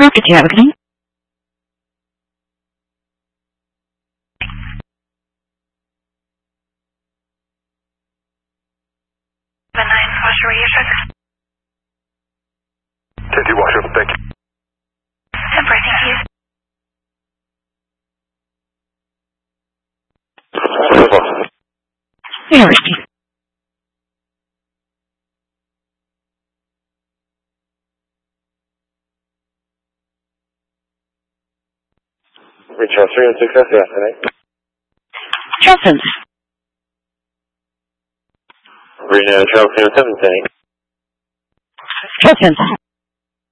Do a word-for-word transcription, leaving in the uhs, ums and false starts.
Market, do you have a name? nine, washer radio service. ten two washer, thank you. Temporary, thank you. University. Reach out three one six S, yes, tonight. Charleston. Reno, Charles, seven, tonight. Charleston.